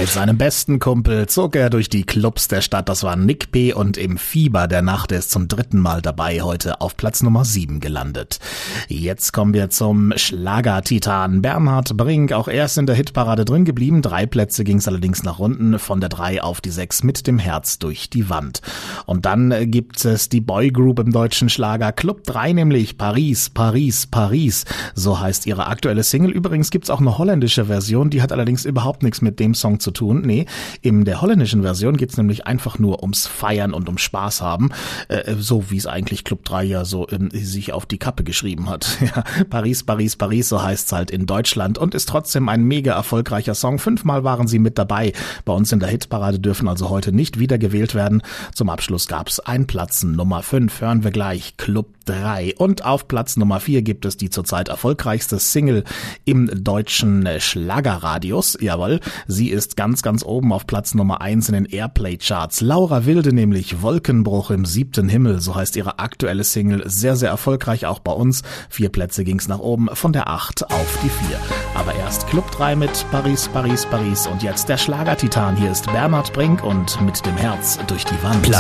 Mit seinem besten Kumpel zog er durch die Clubs der Stadt. Das war Nick P. und im Fieber der Nacht. Er ist zum 3. Mal dabei, heute auf Platz Nummer 7 gelandet. Jetzt kommen wir zum Schlager-Titan Bernhard Brink. Auch er ist in der Hitparade drin geblieben. 3 Plätze ging es allerdings nach unten, von der 3 auf die 6 mit dem Herz durch die Wand. Und dann gibt es die Boygroup im deutschen Schlager Club 3, nämlich Paris, Paris, Paris. So heißt ihre aktuelle Single. Übrigens gibt's auch eine holländische Version, die hat allerdings überhaupt nichts mit dem Song zu tun. Nee, in der holländischen Version geht's nämlich einfach nur ums Feiern und ums Spaß haben. So wie es eigentlich Club 3 ja so sich auf die Kappe geschrieben hat. Ja, Paris, Paris, Paris, so heißt's halt in Deutschland und ist trotzdem ein mega erfolgreicher Song. 5-mal waren sie mit dabei. Bei uns in der Hitparade dürfen also heute nicht wieder gewählt werden. Zum Abschluss gab's einen Platz Nummer 5. Hören wir gleich Club 3. Und auf Platz Nummer 4 gibt es die zurzeit erfolgreichste Single im deutschen Schlagerradius. Jawohl, sie ist ganz, ganz oben auf Platz Nummer 1 in den Airplay-Charts. Laura Wilde nämlich, Wolkenbruch im 7. Himmel, so heißt ihre aktuelle Single. Sehr, sehr erfolgreich auch bei uns. 4 Plätze ging's nach oben, von der 8 auf die 4. Aber erst Club 3 mit Paris, Paris, Paris. Und jetzt der Schlager-Titan. Hier ist Bernhard Brink und mit dem Herz durch die Wand.